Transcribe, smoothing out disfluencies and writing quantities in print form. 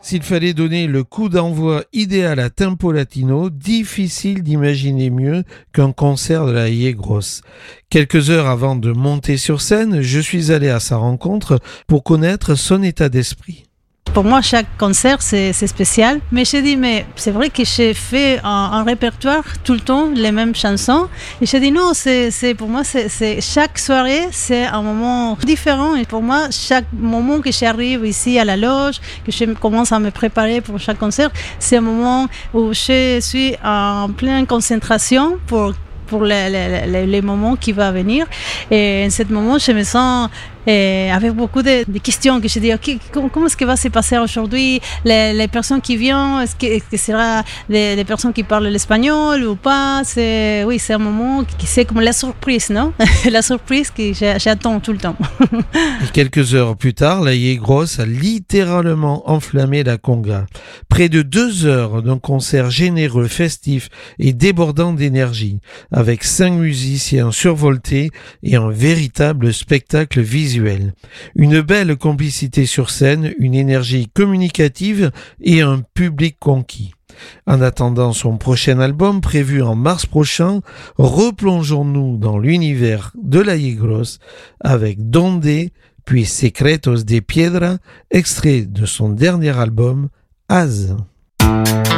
S'il fallait donner le coup d'envoi idéal à Tempo Latino, difficile d'imaginer mieux qu'un concert de la Grosse. Quelques heures avant de monter sur scène, je suis allé à sa rencontre pour connaître son état d'esprit. Pour moi, chaque concert, c'est spécial. Mais j'ai dit, mais c'est vrai que j'ai fait un répertoire tout le temps, les mêmes chansons. Et j'ai dit, non, pour moi, chaque soirée, c'est un moment différent. Et pour moi, chaque moment que j'arrive ici à la loge, que je commence à me préparer pour chaque concert, c'est un moment où je suis en pleine concentration pour les moments qui vont venir. Et en ce moment, je me sens avec beaucoup de questions que je dis, okay, comment est-ce que va se passer aujourd'hui, les personnes qui viennent, est-ce que sera des personnes qui parlent l'espagnol ou pas. C'est un moment qui c'est comme la surprise, non? La surprise que j'attends tout le temps. Et quelques heures plus tard, la Grosse a littéralement enflammé la conga. Près de 2 heures d'un concert généreux, festif et débordant d'énergie, avec 5 musiciens survoltés et un véritable spectacle visuel. Une belle complicité sur scène, une énergie communicative et un public conquis. En attendant son prochain album prévu en mars prochain, replongeons-nous dans l'univers de la Grosse avec Donde, puis Secretos de Piedra, extrait de son dernier album, Az.